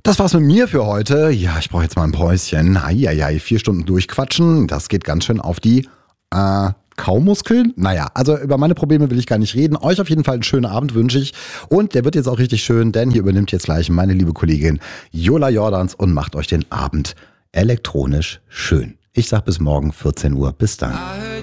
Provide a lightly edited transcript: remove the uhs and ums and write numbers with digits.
Das war's mit mir für heute. Ja, ich brauche jetzt mal ein Päuschen. Eieiei, 4 Stunden durchquatschen. Das geht ganz schön auf die Kaumuskeln. Naja, also über meine Probleme will ich gar nicht reden. Euch auf jeden Fall einen schönen Abend wünsche ich. Und der wird jetzt auch richtig schön, denn hier übernimmt jetzt gleich meine liebe Kollegin Jola Jordans und macht euch den Abend elektronisch schön. Ich sag bis morgen 14 Uhr. Bis dann.